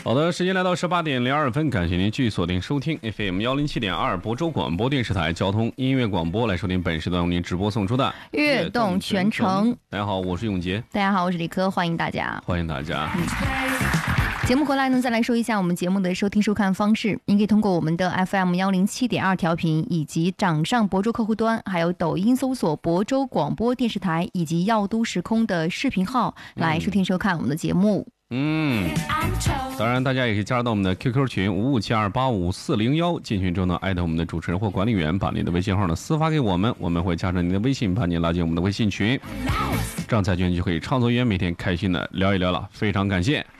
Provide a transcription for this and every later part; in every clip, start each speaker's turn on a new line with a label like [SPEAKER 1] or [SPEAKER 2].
[SPEAKER 1] 好的，时间来到18:02，感谢您继续锁定收听 FM 107.2亳州广播电视台交通音乐广播，来收听本时段为您直播送出的
[SPEAKER 2] 悦动全程。
[SPEAKER 1] 大家好，我是永杰。
[SPEAKER 2] 大家好，我是李科，欢迎大家。
[SPEAKER 1] 欢迎大家。
[SPEAKER 2] 节目回来呢，再来说一下我们节目的收听收看方式。您可以通过我们的 FM 107.2调频，以及掌上亳州客户端，还有抖音搜索亳州广播电视台以及耀都时空的视频号来收听收看我们的节目。
[SPEAKER 1] 当然大家也可以加入到我们的 QQ 群5572855401，进群之后呢，艾特我们的主持人或管理员，把您的微信号呢私发给我们，我们会加上您的微信，把您拉进我们的微信群，这样才俊就可以畅所欲言，每天开心的聊一聊了。非常感谢。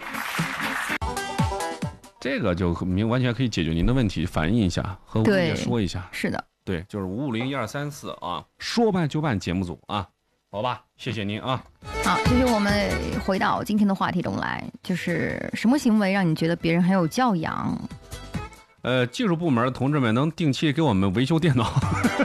[SPEAKER 1] 这个就完全可以解决您的问题，反映一下和我也说一下。
[SPEAKER 2] 是的，
[SPEAKER 1] 对，就是5501234啊，说办就办节目组啊，好吧，谢谢您啊。
[SPEAKER 2] 好，这是我们回到今天的话题中来，就是什么行为让你觉得别人很有教养？
[SPEAKER 1] 技术部门的同志们能定期给我们维修电脑。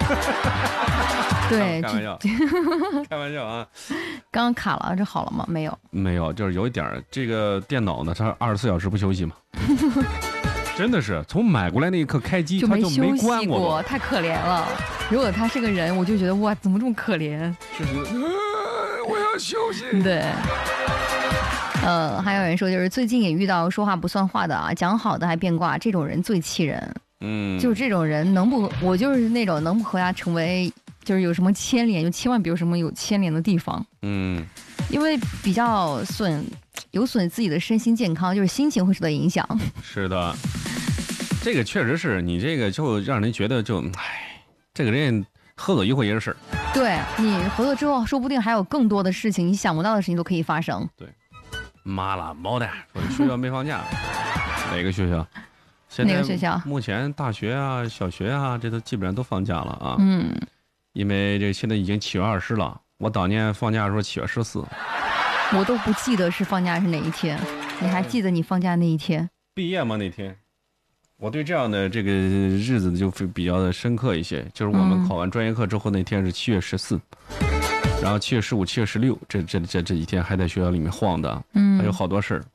[SPEAKER 2] 对，
[SPEAKER 1] 开玩笑，开玩笑啊！
[SPEAKER 2] 刚刚卡了，这好了吗？没有，
[SPEAKER 1] 没有，就是有一点这个电脑呢，它24小时不休息嘛。真的是从买过来那一刻开机，它就没关过，
[SPEAKER 2] 太可怜了。如果他是个人，我就觉得哇，怎么这么可怜？
[SPEAKER 1] 就是我要休息。
[SPEAKER 2] 对。还有人说，就是最近也遇到说话不算话的啊，讲好的还变卦，这种人最气人。就是这种人我就是那种能不和他成为，就是有什么牵连，就千万别有什么有牵连的地方。因为比较有损自己的身心健康，就是心情会受到影响。
[SPEAKER 1] 是的，这个确实是你这个就让人觉得这个人喝酒一回也是事儿。对，
[SPEAKER 2] 你合作之后，说不定还有更多的事情，你想不到的事情都可以发生。
[SPEAKER 1] 对，妈了猫的，说学校没放假，哪个学校？
[SPEAKER 2] 哪个学校？
[SPEAKER 1] 目前大学啊、小学啊，这都基本上都放假了啊。因为这现在已经7月20了，我当年放假的时候7月14。
[SPEAKER 2] 我都不记得是放假是哪一天，你还记得你放假那一天？
[SPEAKER 1] 毕业吗？那天？我对这样的这个日子就比较的深刻一些，就是我们考完专业课之后那天是7月14，然后7月15、7月16，这几天还在学校里面晃的，还有好多事儿。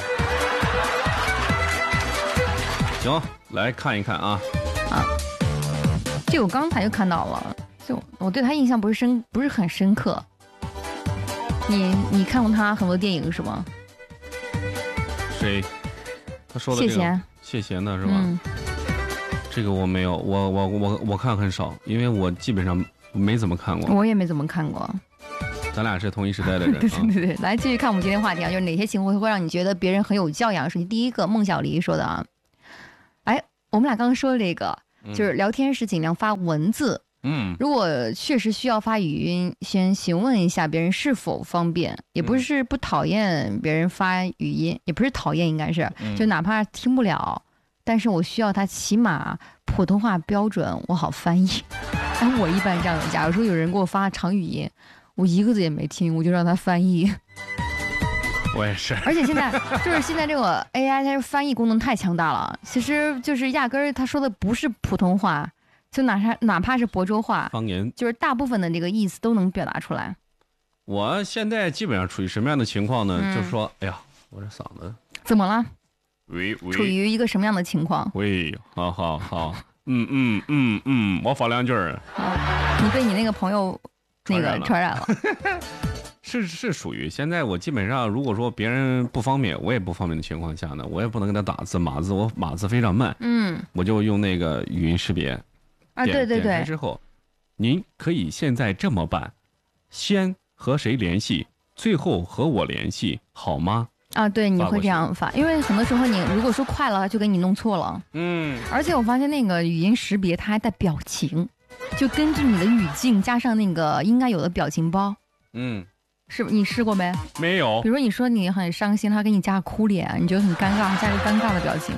[SPEAKER 1] 行，来看一看啊。
[SPEAKER 2] 这我刚才就看到了，就我对他印象不是很深刻。你看过他很多电影是吗？
[SPEAKER 1] 谁？他说的这个谢贤的是吧？这个我没有，我看很少，因为我基本上没怎么看过。
[SPEAKER 2] 我也没怎么看过。
[SPEAKER 1] 咱俩是同一时代的人。
[SPEAKER 2] 对，来继续看我们今天话题啊，就是哪些行为会让你觉得别人很有教养？首先第一个，孟小黎说的啊。我们俩刚刚说的这个，就是聊天时尽量发文字。如果确实需要发语音，先询问一下别人是否方便，也不是不讨厌别人发语音，也不是讨厌，应该是就哪怕听不了，但是我需要他起码普通话标准，我好翻译。我一般这样的，假如说有人给我发长语音，我一个字也没听，我就让他翻译。
[SPEAKER 1] 我也是，
[SPEAKER 2] 而且现在这个 AI 它翻译功能太强大了，其实就是压根儿他说的不是普通话，就哪怕是亳州话
[SPEAKER 1] 方言，就是
[SPEAKER 2] 大部分的这个意思都能表达出来。
[SPEAKER 1] 我现在基本上处于什么样的情况呢？就是说，哎呀，我这嗓子
[SPEAKER 2] 怎么了？
[SPEAKER 1] 喂，
[SPEAKER 2] 处于一个什么样的情况？
[SPEAKER 1] 喂，好，我发两句儿。
[SPEAKER 2] 你被你那个朋友传染了。
[SPEAKER 1] 是属于现在我基本上，如果说别人不方便，我也不方便的情况下呢，我也不能给他打字码字，我码字非常慢，我就用那个语音识别
[SPEAKER 2] 啊，对，
[SPEAKER 1] 点开之后，您可以现在这么办，先和谁联系，最后和我联系，好吗？
[SPEAKER 2] 啊，对，你会这样发，因为很多时候你如果说快了，就给你弄错了。而且我发现那个语音识别它还带表情，就根据你的语境加上那个应该有的表情包。是你试过没？
[SPEAKER 1] 没有。
[SPEAKER 2] 比如说你说你很伤心，他给你加个哭脸，你觉得很尴尬，加个尴尬的表情。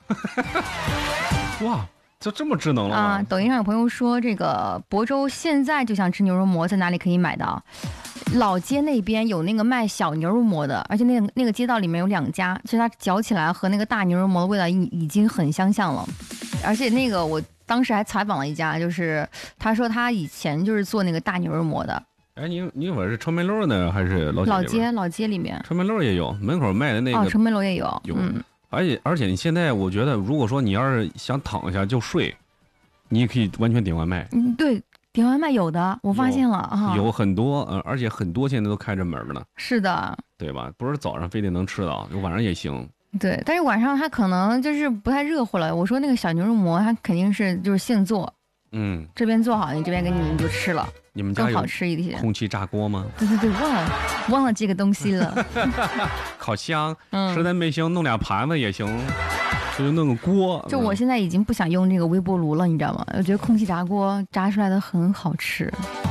[SPEAKER 1] 哇，这么智能了吗？
[SPEAKER 2] 啊！抖音上有朋友说，这个亳州现在就想吃牛肉馍，在哪里可以买到？老街那边有那个卖小牛肉馍的，而且那个街道里面有2家，其实它嚼起来和那个大牛肉馍的味道已经很相像了。而且那个我当时还采访了一家，就是他说他以前就是做那个大牛肉馍的。
[SPEAKER 1] 哎，你我是城门楼呢，还是
[SPEAKER 2] 老街里面？
[SPEAKER 1] 城门楼也有，门口卖的那个
[SPEAKER 2] 城门楼也有。
[SPEAKER 1] 而且你现在我觉得，如果说你要是想躺下就睡，你也可以完全点外卖。
[SPEAKER 2] 对，点外卖有的，我发现了啊，
[SPEAKER 1] 有很多，而且很多现在都开着门呢。
[SPEAKER 2] 是的，
[SPEAKER 1] 对吧？不是早上非得能吃到，晚上也行。
[SPEAKER 2] 对，但是晚上它可能就是不太热乎了。我说那个小牛肉馍，它肯定是就是现做，这边做好，你这边给你就吃了。
[SPEAKER 1] 你们家
[SPEAKER 2] 更好吃一些。
[SPEAKER 1] 空气炸锅吗？
[SPEAKER 2] 对，忘了这个东西了。
[SPEAKER 1] 烤箱，实在没行，弄俩盘子也行，就弄个锅。
[SPEAKER 2] 就我现在已经不想用这个微波炉了，你知道吗？我觉得空气炸锅炸出来的很好吃。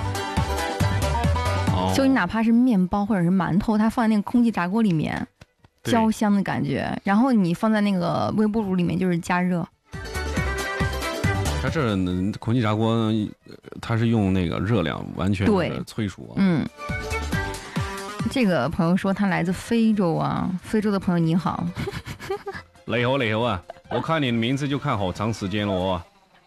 [SPEAKER 2] 就你哪怕是面包或者是馒头，它放在那个空气炸锅里面，焦香的感觉，然后你放在那个微波炉里面就是加热。
[SPEAKER 1] 它这空气炸锅，它是用那个热量完全催熟。
[SPEAKER 2] 这个朋友说他来自非洲啊，非洲的朋友你好。
[SPEAKER 1] 你好啊！我看你的名字就看好长时间了哦。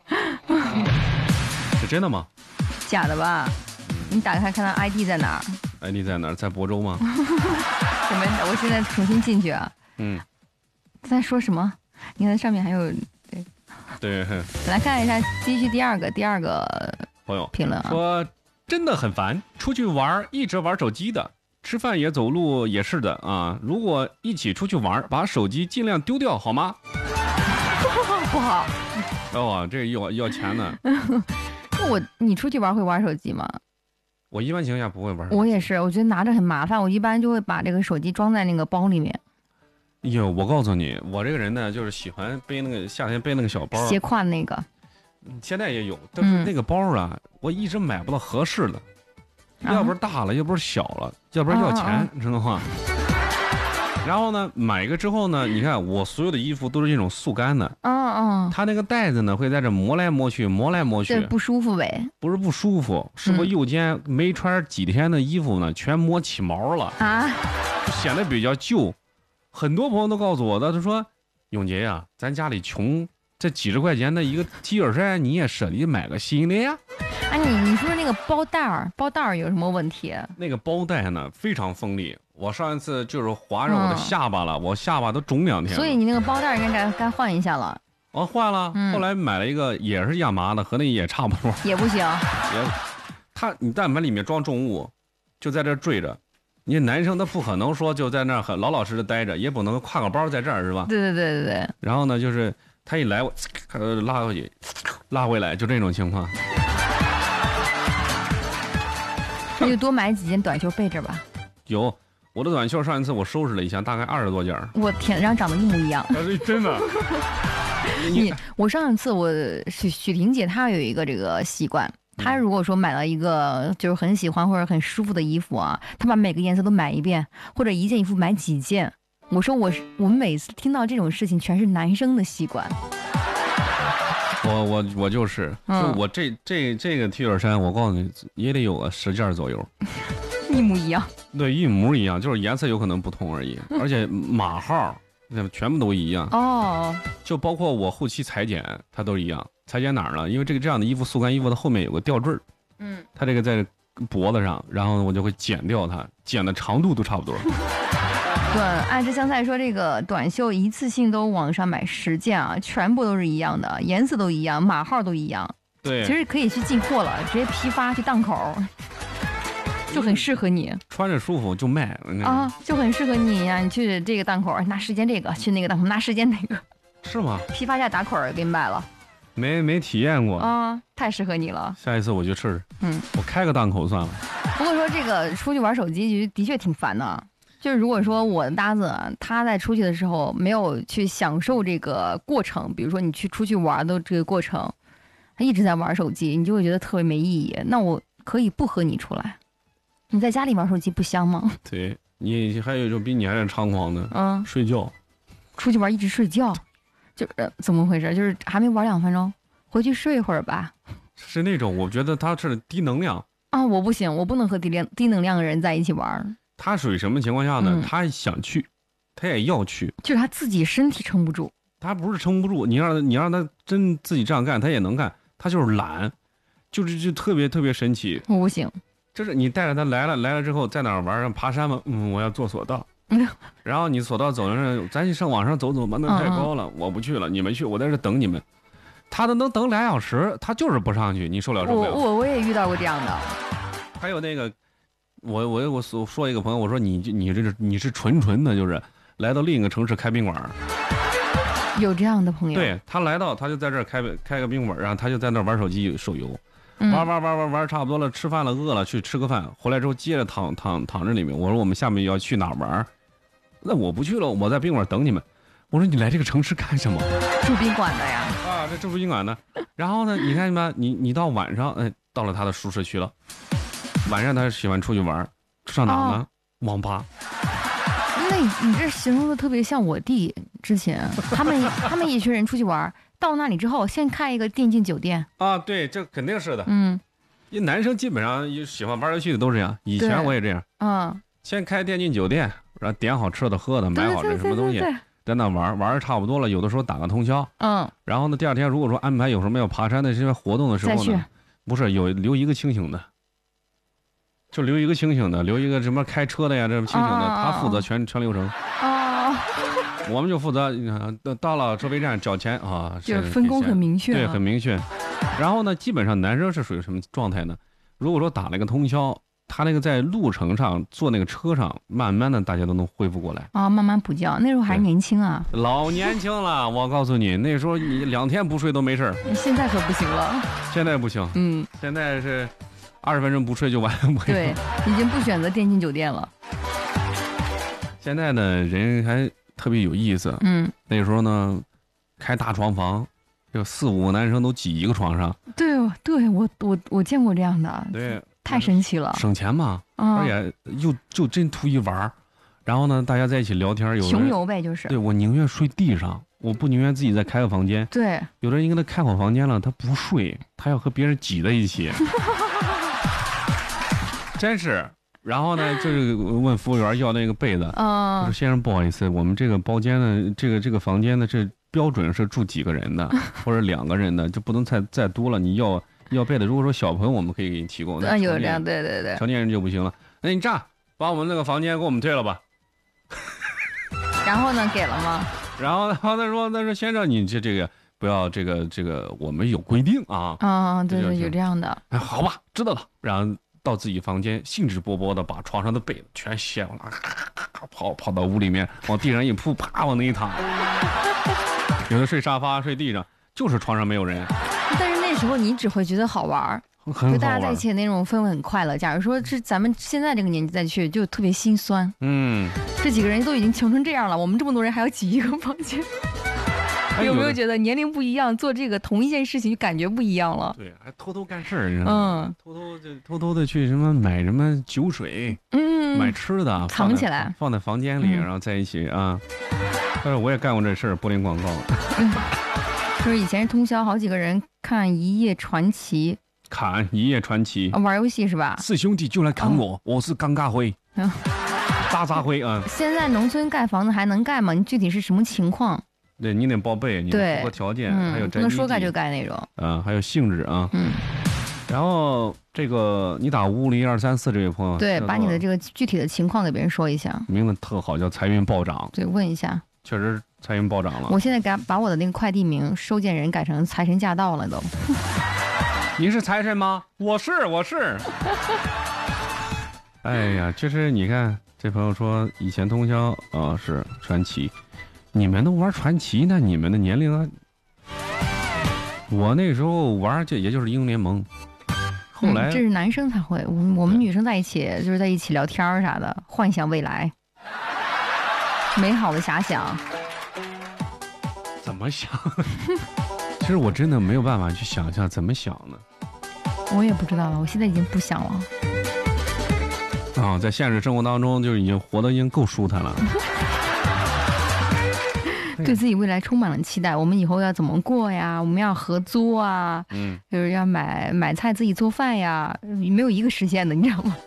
[SPEAKER 1] 是真的吗？
[SPEAKER 2] 假的吧？你打开看他 ID 在哪儿
[SPEAKER 1] ？ID 在哪儿？在亳州吗？
[SPEAKER 2] 什么？我现在重新进去啊。在说什么？你看上面还有。
[SPEAKER 1] 对，
[SPEAKER 2] 来看一下，继续第二个
[SPEAKER 1] 朋友
[SPEAKER 2] 评论啊，
[SPEAKER 1] 说真的很烦，出去玩一直玩手机的，吃饭也走路也是的啊。如果一起出去玩，把手机尽量丢掉好吗？
[SPEAKER 2] 不好。
[SPEAKER 1] 哦，这个要钱呢。
[SPEAKER 2] 你出去玩会玩手机吗？
[SPEAKER 1] 我一般情况下不会玩。
[SPEAKER 2] 我也是，我觉得拿着很麻烦，我一般就会把这个手机装在那个包里面。
[SPEAKER 1] 哟，我告诉你，我这个人呢，就是喜欢背那个夏天背那个小包，
[SPEAKER 2] 斜挎那个。
[SPEAKER 1] 现在也有，但是那个包啊，我一直买不到合适的，要不是大了，要不是小了，要不然要钱，知道吗？然后呢，买一个之后呢，你看我所有的衣服都是这种速干的，它那个带子呢会在这磨来磨去，对，
[SPEAKER 2] 不舒服呗？
[SPEAKER 1] 不是不舒服，是我右肩没穿几天的衣服呢，全磨起毛了啊，就显得比较旧。很多朋友都告诉我的，他说：“永杰呀，咱家里穷，这几十块钱的一个 T 恤衫，你也舍得买个新的呀？”
[SPEAKER 2] 哎，你说那个包带儿有什么问题？
[SPEAKER 1] 那个包带呢非常锋利，我上一次就是划着我的下巴了，我下巴都肿2天。
[SPEAKER 2] 所以你那个包带应该换一下了。
[SPEAKER 1] 换了，后来买了一个也是亚麻的，和那也差不多。
[SPEAKER 2] 也不行。
[SPEAKER 1] 你但凡里面装重物，就在这坠着。你男生他不可能说就在那儿很老老实实待着，也不能挎个包在这儿是吧？
[SPEAKER 2] 对。然
[SPEAKER 1] 后呢，就是他一来我拉回去，拉回来，就这种情况。
[SPEAKER 2] 那就多买几件短袖备着吧。
[SPEAKER 1] 有，我的短袖上一次我收拾了一下，大概20多件。
[SPEAKER 2] 我天，然后长得一模一样。
[SPEAKER 1] 真的。
[SPEAKER 2] 我上一次许婷姐她有一个这个习惯。他如果说买了一个就是很喜欢或者很舒服的衣服啊，他把每个颜色都买一遍，或者一件衣服买几件。我说我们每次听到这种事情，全是男生的习惯。
[SPEAKER 1] 我就是，我这个 T 恤衫，我告诉你也得有个10件左右，
[SPEAKER 2] 一模一样。
[SPEAKER 1] 对，一模一样，就是颜色有可能不同而已，而且码号全部都一样。就包括我后期裁剪，它都一样。裁剪哪儿呢？因为这样的衣服，速干衣服的后面有个吊坠它这个在脖子上，然后我就会剪掉它，剪的长度都差不多。
[SPEAKER 2] 对，爱之香菜说这个短袖一次性都网上买10件啊，全部都是一样的，颜色都一样，码号都一样。
[SPEAKER 1] 对，
[SPEAKER 2] 其实可以去进货了，直接批发去档口，就很适合你，
[SPEAKER 1] 穿着舒服就卖
[SPEAKER 2] 就很适合你呀。你去这个档口拿10件这个，去那个档口拿10件那个，
[SPEAKER 1] 是吗？
[SPEAKER 2] 批发价打口给你买了。
[SPEAKER 1] 没体验过
[SPEAKER 2] 太适合你了。
[SPEAKER 1] 下一次我就试试。我开个档口算了。
[SPEAKER 2] 不过说这个出去玩手机的确挺烦的。就是如果说我的搭子他在出去的时候没有去享受这个过程，比如说你出去玩的这个过程，他一直在玩手机，你就会觉得特别没意义。那我可以不和你出来，你在家里玩手机不香吗？
[SPEAKER 1] 对，你还有一种比你还是猖狂的，睡觉。
[SPEAKER 2] 出去玩一直睡觉。就是怎么回事？就是还没玩2分钟，回去睡一会儿吧。
[SPEAKER 1] 是那种我觉得他是低能量
[SPEAKER 2] 我不行，我不能和低能量的人在一起玩。
[SPEAKER 1] 他属于什么情况下呢？他想去，他也要去，
[SPEAKER 2] 就是他自己身体撑不住。
[SPEAKER 1] 他不是撑不住，你让他真自己这样干，他也能干，他就是懒，就特别特别神奇。
[SPEAKER 2] 我不行，
[SPEAKER 1] 就是你带着他来了之后，在哪儿玩？爬山吗？我要坐索道。 然后你索道走上，咱去上往上走走吧，那太高了，我不去了，你们去，我在这等你们。他都能等2小时，他就是不上去，你受了受不了？
[SPEAKER 2] 我也遇到过这样的。
[SPEAKER 1] 还有那个，我说一个朋友，我说你是纯的，就是来到另一个城市开宾馆。
[SPEAKER 2] 有这样的朋友？
[SPEAKER 1] 对，他来到，他就在这儿开个宾馆，然后他就在那儿玩手机手游，玩差不多了，吃饭了，饿了去吃个饭，回来之后接着躺着里面。我说我们下面要去哪儿玩？那我不去了，我在宾馆等你们。我说你来这个城市干什么？
[SPEAKER 2] 住宾馆的呀。
[SPEAKER 1] 啊，这住宾馆的。然后呢，你看吧，你到晚上，到了他的舒适区了。晚上他喜欢出去玩，上哪呢？网吧。
[SPEAKER 2] 那你这形容的特别像我弟之前，他们一群人出去玩，到那里之后先开一个电竞酒店。
[SPEAKER 1] 啊，对，这肯定是的。因为男生基本上喜欢玩游戏的都是这样，以前我也这样。先开电竞酒店，然后点好吃的喝的，买好这什么东西。在那玩差不多了，有的时候打个通宵，然后呢，第二天如果说安排有什么要爬山的这些活动的时候呢，不是留一个清醒的，就留一个清醒的，留一个什么开车的呀，这清醒的，他负责全流程。我们就负责到了收费站缴钱啊，
[SPEAKER 2] 就是分工很明确，
[SPEAKER 1] 对，很明确。然后呢，基本上男生是属于什么状态呢？如果说打了一个通宵。他那个在路程上坐那个车上，慢慢的大家都能恢复过来
[SPEAKER 2] 啊，慢慢补觉。那时候还是年轻啊，
[SPEAKER 1] 老年轻了。我告诉你，那时候你2天不睡都没事。
[SPEAKER 2] 现在可不行了。
[SPEAKER 1] 现在不行，现在是20分钟不睡就完。
[SPEAKER 2] 对，已经不选择电竞酒店了。
[SPEAKER 1] 现在呢，人还特别有意思。那时候呢，开大床房，就4、5个男生都挤一个床上。
[SPEAKER 2] 对，我见过这样的。
[SPEAKER 1] 对。
[SPEAKER 2] 太神奇了，
[SPEAKER 1] 省钱嘛，而且就真图一玩，然后呢，大家在一起聊天，有
[SPEAKER 2] 穷游呗，就是。
[SPEAKER 1] 对，我宁愿睡地上，我不宁愿自己再开个房间。
[SPEAKER 2] 对，
[SPEAKER 1] 有的人给他开好房间了，他不睡，他要和别人挤在一起，真是。然后呢，就是问服务员要那个被子，我说先生不好意思，我们这个包间呢，这个房间呢，这标准是住几个人的，或者2个人的，就不能再多了，你要被的，如果说小朋友我们可以给你提供，
[SPEAKER 2] 有这样，对，
[SPEAKER 1] 成年人就不行了。那你这样把我们那个房间给我们退了吧。
[SPEAKER 2] 然后呢，给了吗？
[SPEAKER 1] 然后他说先生，你这个不要这个我们有规定啊。
[SPEAKER 2] 对，有这样的。
[SPEAKER 1] 好吧，知道了。然后到自己房间，兴致勃勃的把床上的被子全掀了，跑到屋里面，往地上一铺，啪往那一躺。有的睡沙发，睡地上，就是床上没有人。
[SPEAKER 2] 但是那时候你只会觉得好玩，就大家在一起的那种氛围很快乐。假如说是咱们现在这个年纪再去，就特别心酸。这几个人都已经穷成这样了，我们这么多人还要挤一个房间。有没有觉得年龄不一样，做这个同一件事情就感觉不一样了？
[SPEAKER 1] 对，还偷偷干事儿，你知道吗？偷偷的去买什么酒水，买吃的，
[SPEAKER 2] 藏起来，
[SPEAKER 1] 放在房间里，然后在一起啊。但是我也干过这事儿，柏林广告。
[SPEAKER 2] 就是以前是通宵，好几个人看《一夜传奇》，玩游戏是吧
[SPEAKER 1] ？4兄弟就来砍我，我是刚嘎辉，渣渣辉啊。
[SPEAKER 2] 现在农村盖房子还能盖吗？你具体是什么情况？
[SPEAKER 1] 对，你得报备，你得符合条件，还有
[SPEAKER 2] 不能说盖就盖那种。
[SPEAKER 1] 还有性质啊。然后这个你打501-234这位朋友，
[SPEAKER 2] 对，把你的这个具体的情况给别人说一下。
[SPEAKER 1] 名字特好，叫财运暴涨。
[SPEAKER 2] 对，问一下。
[SPEAKER 1] 确实财运暴涨了。
[SPEAKER 2] 我现在把我的那个快递名收件人改成财神驾到了都。
[SPEAKER 1] 您是财神吗？我是。哎呀，其实你看，这朋友说以前通宵是传奇，你们都玩传奇，那你们的年龄啊？我那时候玩也就是英雄联盟，后来
[SPEAKER 2] 这是男生才会，我们女生在一起就是在一起聊天啥的，幻想未来。美好的遐想，
[SPEAKER 1] 怎么想？其实我真的没有办法去想象怎么想呢。
[SPEAKER 2] 我也不知道了，我现在已经不想了。
[SPEAKER 1] 在现实生活当中，就已经活得已经够舒坦了。
[SPEAKER 2] 对自己未来充满了期待，我们以后要怎么过呀？我们要合租啊，就是要买菜自己做饭呀，没有一个实现的，你知道吗？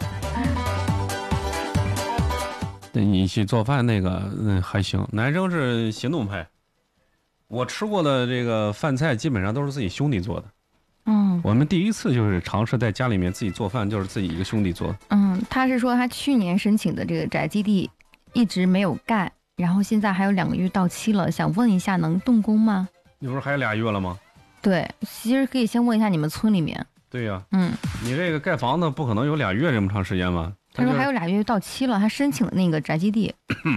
[SPEAKER 1] 你去做饭那个还行，男生是行动派。我吃过的这个饭菜基本上都是自己兄弟做的。我们第一次就是尝试在家里面自己做饭，就是自己一个兄弟做。
[SPEAKER 2] 他是说他去年申请的这个宅基地一直没有盖，然后现在还有2个月到期了，想问一下能动工吗？
[SPEAKER 1] 你不是还有2月了吗？
[SPEAKER 2] 对，其实可以先问一下你们村里面。
[SPEAKER 1] 对呀，你这个盖房子不可能有2月这么长时间吧？
[SPEAKER 2] 他说还有2月到期了，他申请了那个宅基地。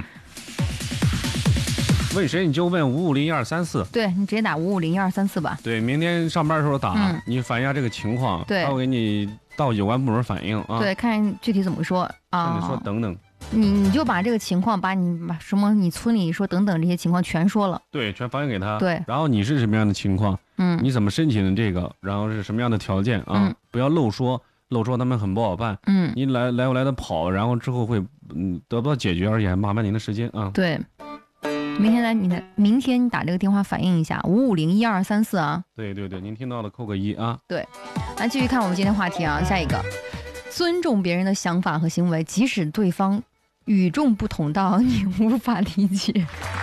[SPEAKER 1] 问谁你就问5501234，
[SPEAKER 2] 对，你直接打5501234吧。
[SPEAKER 1] 对，明天上班的时候打，你反映一下这个情况，
[SPEAKER 2] 对，
[SPEAKER 1] 他会给你到有关部门反映啊。
[SPEAKER 2] 对，看具体怎么说啊。
[SPEAKER 1] 跟你说等等，
[SPEAKER 2] 你就把这个情况，把什么你村里说等等这些情况全说了，
[SPEAKER 1] 对，全反映给他。
[SPEAKER 2] 对，
[SPEAKER 1] 然后你是什么样的情况？你怎么申请的这个？然后是什么样的条件啊？不要漏说他们很不好办。你来的跑，然后之后会得不到解决，而且还麻烦您的时间啊。
[SPEAKER 2] 对。明天你打这个电话反映一下5501234啊。
[SPEAKER 1] 对，您听到了扣个1啊。
[SPEAKER 2] 对，来继续看我们今天话题啊，下一个，尊重别人的想法和行为，即使对方与众不同到你无法理解。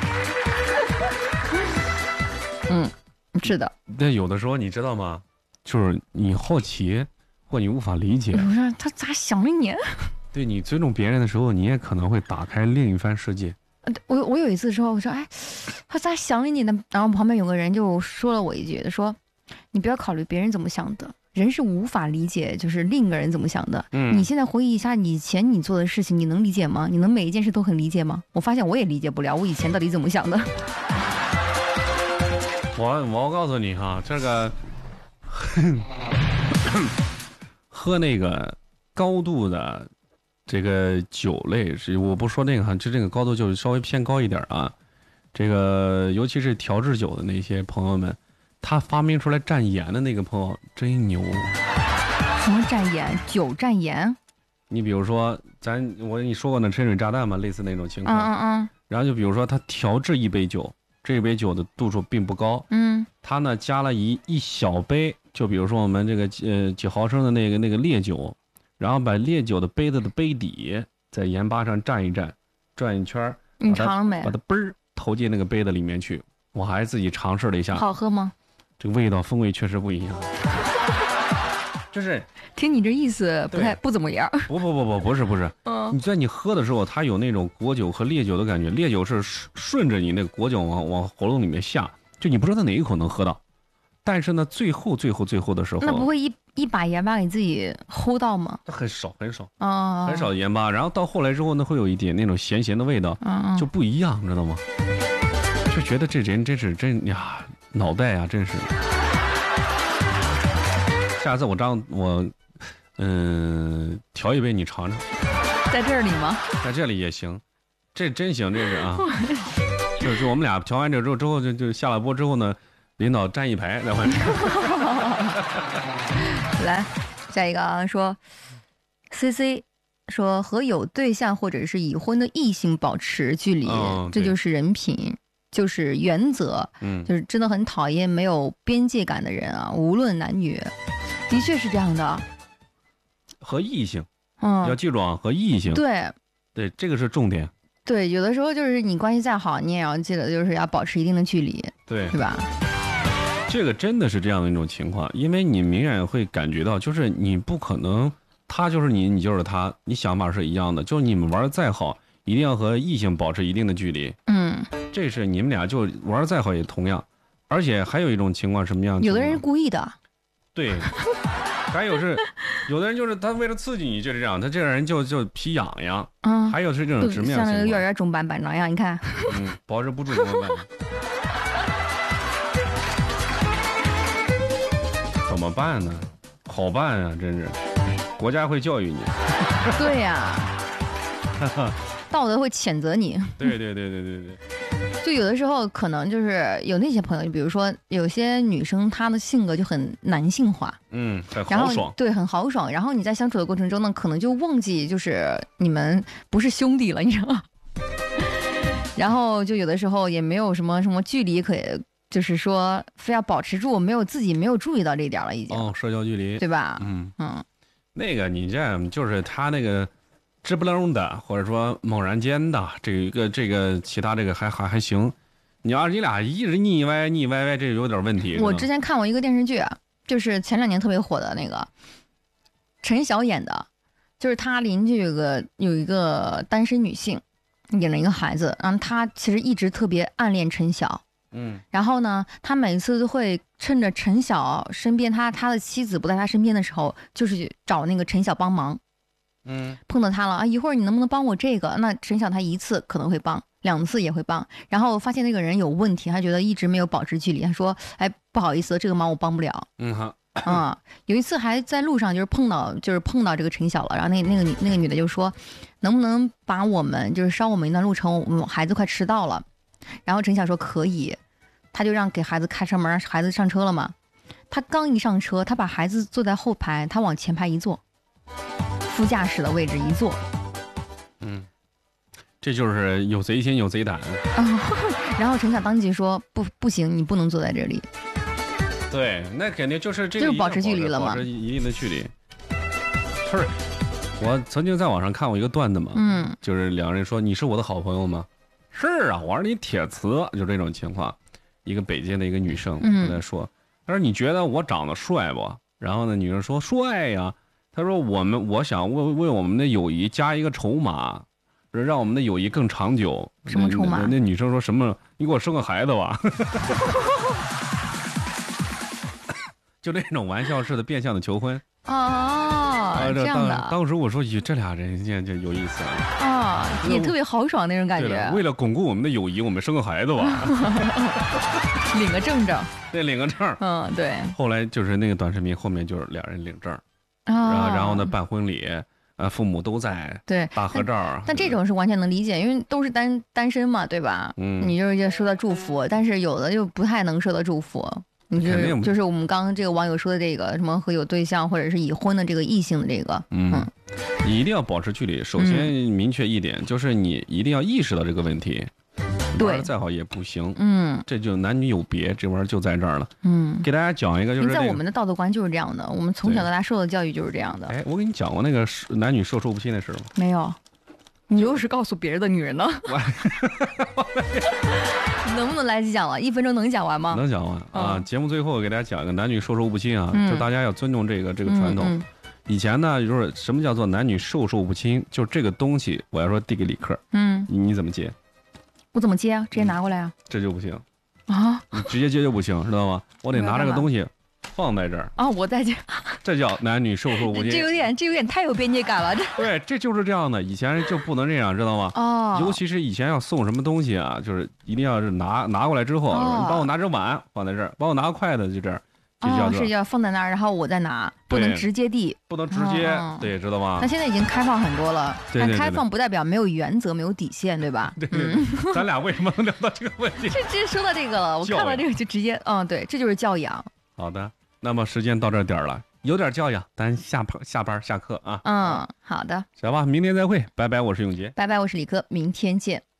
[SPEAKER 2] 是的。
[SPEAKER 1] 但有的时候你知道吗？就是你好奇或你无法理解，
[SPEAKER 2] 我说他咋想的你？
[SPEAKER 1] 对，你尊重别人的时候，你也可能会打开另一番世界。
[SPEAKER 2] 我有一次说，我说他咋想的你呢？然后旁边有个人就说了我一句，他说你不要考虑别人怎么想的，人是无法理解就是另一个人怎么想的。你现在回忆一下以前你做的事情，你能理解吗？你能每一件事都很理解吗？我发现我也理解不了，我以前到底怎么想的。
[SPEAKER 1] 我告诉你哈，这个喝那个高度的这个酒类，是我不说那个哈，就这个高度就是稍微偏高一点啊。这个尤其是调制酒的那些朋友们，他发明出来蘸盐的那个朋友真牛。
[SPEAKER 2] 什么蘸盐？酒蘸盐？
[SPEAKER 1] 你比如说我跟你说过那沉水炸弹嘛，类似那种情况。然后就比如说他调制一杯酒。这杯酒的度数并不高，它呢加了一小杯，就比如说我们这个几毫升的那个烈酒，然后把烈酒的杯子的杯底在盐巴上蘸一蘸，转一圈，
[SPEAKER 2] 你尝了没？
[SPEAKER 1] 把它投进那个杯子里面去，我还自己尝试了一下，
[SPEAKER 2] 好喝吗？
[SPEAKER 1] 这个味道风味确实不一样。就是
[SPEAKER 2] 听你这意思不怎么样。
[SPEAKER 1] 不是，你在你喝的时候，它有那种果酒和烈酒的感觉，烈酒是顺着你那个果酒往喉咙里面下，就你不知道哪一口能喝到，但是呢，最后的时候，
[SPEAKER 2] 那不会一把盐巴给自己齁到吗？
[SPEAKER 1] 很少啊，很少盐巴，然后到后来之后呢，会有一点那种咸的味道，就不一样，知道吗？就觉得这人真呀，脑袋呀，真是。下次我调一杯你尝尝，
[SPEAKER 2] 在这里吗？
[SPEAKER 1] 在这里也行，这真行，这是啊。就是我们俩调完这之后就下了播之后呢，领导站一排在外面。
[SPEAKER 2] 来，下一个啊，说 CC 说和有对象或者是已婚的异性保持距离，这就是人品。就是原则，就是真的很讨厌没有边界感的人啊，无论男女。的确是这样的，
[SPEAKER 1] 和异性，要记住啊，和异性，
[SPEAKER 2] 对，
[SPEAKER 1] 这个是重点。
[SPEAKER 2] 对，有的时候就是你关系再好，你也要记得，就是要保持一定的距离，
[SPEAKER 1] 对，
[SPEAKER 2] 是吧？
[SPEAKER 1] 这个真的是这样的一种情况，因为你明显会感觉到，就是你不可能，他就是你，你就是他，你想法是一样的，就是你们玩的再好，一定要和异性保持一定的距离。这是你们俩就玩的再好也同样，而且还有一种情况什么样？
[SPEAKER 2] 有的人是故意的。对，
[SPEAKER 1] 还有的人就是他为了刺激你就是这样，他这个人就皮痒痒。还有是这种直面，
[SPEAKER 2] 像那个幼儿园中班班长一样，你看，
[SPEAKER 1] 保持不住怎么办？怎么办呢？好办啊，真是，国家会教育你。
[SPEAKER 2] 对呀，道德会谴责你。
[SPEAKER 1] 对。
[SPEAKER 2] 就有的时候可能就是有那些朋友，比如说有些女生她的性格就很男性化，
[SPEAKER 1] 很豪爽，
[SPEAKER 2] 对，很豪爽。然后你在相处的过程中呢，可能就忘记就是你们不是兄弟了，你知道吗？然后就有的时候也没有什么距离可以，就是说非要保持住，自己没有注意到这一点了，已经。社
[SPEAKER 1] 交距离，
[SPEAKER 2] 对吧？
[SPEAKER 1] 那个你这就是他那个。支不楞的，或者说猛然间的，这个其他这个还行。你要是你俩一直腻歪，这有点问题。
[SPEAKER 2] 我之前看过一个电视剧，就是前2年特别火的那个陈晓演的，就是他邻居有一个单身女性， 领了一个孩子，他其实一直特别暗恋陈晓。然后呢，他每次都会趁着陈晓身边，他的妻子不在他身边的时候，就是找那个陈晓帮忙。碰到他了啊，一会儿你能不能帮我这个？那陈晓他一次可能会帮，2次也会帮。然后发现那个人有问题，他觉得一直没有保持距离，他说：“哎，不好意思，这个忙我帮不了。”有一次还在路上就是碰到这个陈晓了，然后那个女的就说：“能不能把我们就是捎我们一段路程？我们孩子快迟到了。”然后陈晓说可以。他就给孩子开车门，让孩子上车了嘛。他刚一上车，他把孩子坐在后排，他往前排一坐，副驾驶的位置一坐。
[SPEAKER 1] 这就是有贼心有贼胆。
[SPEAKER 2] 然后陈晓当即说不行，你不能坐在这里。
[SPEAKER 1] 对，那肯定就是这个，
[SPEAKER 2] 就是保持距离了嘛，
[SPEAKER 1] 保持一定的距离。是，我曾经在网上看过一个段子嘛，就是两个人说：“你是我的好朋友吗？”是啊，我说你铁磁，就这种情况。一个北京的一个女生跟他说：“她说你觉得我长得帅不？”然后呢，女生说：“帅呀。”她说：“我想为我们的友谊加一个筹码，让我们的友谊更长久。”
[SPEAKER 2] 什么筹码？
[SPEAKER 1] 那女生说什么？你给我生个孩子吧。就这种玩笑式的变相的求婚。这
[SPEAKER 2] 样的。
[SPEAKER 1] 当时我说：“这俩人就有意思
[SPEAKER 2] 啊。”也特别豪爽那种感觉。
[SPEAKER 1] 为了巩固我们的友谊，我们生个孩子吧。
[SPEAKER 2] 领个证。
[SPEAKER 1] 对，领个证。
[SPEAKER 2] 对。
[SPEAKER 1] 后来就是那个短视频后面就是俩人领证，然后呢办婚礼，父母都在，
[SPEAKER 2] 对，
[SPEAKER 1] 大合照。
[SPEAKER 2] 但这种是完全能理解，因为都是单身嘛，对吧？你就是收到祝福，但是有的就不太能收到祝福。就是我们刚刚这个网友说的这个什么和有对象或者是已婚的这个异性的这个，
[SPEAKER 1] 你一定要保持距离。首先明确一点，就是你一定要意识到这个问题。
[SPEAKER 2] 对，
[SPEAKER 1] 再好也不行。这就男女有别，这玩意儿就在这儿了。给大家讲一个，就是
[SPEAKER 2] 在我们的道德观就是这样的，我们从小到大受的教育就是这样的。
[SPEAKER 1] 哎，我给你讲过那个男女授受不亲的事吗？
[SPEAKER 2] 没有。你又是告诉别人的女人呢？能不能来得及讲了？1分钟能讲完吗？
[SPEAKER 1] 能讲完啊！节目最后给大家讲一个男女授受不亲啊，就大家要尊重这个传统。以前呢，就是什么叫做男女授受不亲，就这个东西，我要说递给李克，你怎么接？
[SPEAKER 2] 我怎么接啊？直接拿过来啊？
[SPEAKER 1] 这就不行
[SPEAKER 2] 啊！
[SPEAKER 1] 你直接接就不行，知道吗？我得拿这个东西放在这儿
[SPEAKER 2] 啊，我再接。
[SPEAKER 1] 这叫男女授受不亲。
[SPEAKER 2] 这有点太有边界感了。
[SPEAKER 1] 对，这就是这样的。以前就不能这样，知道吗？尤其是以前要送什么东西啊，就是一定要是拿过来之后，你帮我拿只碗放在这儿，帮我拿筷子就这儿。
[SPEAKER 2] 是要放在那儿，然后我再拿，不能直接递，
[SPEAKER 1] 不能直接，对，知道吗？
[SPEAKER 2] 那现在已经开放很多了，但开放不代表没有原则、没有底线，对吧？
[SPEAKER 1] 对，咱俩为什么能聊到这个问题？
[SPEAKER 2] 这说到这个了，我看到这个就直接，对，这就是教养。
[SPEAKER 1] 好的，那么时间到这点了，有点教养，咱下班下课啊。
[SPEAKER 2] 好的，
[SPEAKER 1] 行吧，明天再会，拜拜，我是永杰，
[SPEAKER 2] 拜拜，我是李科，明天见。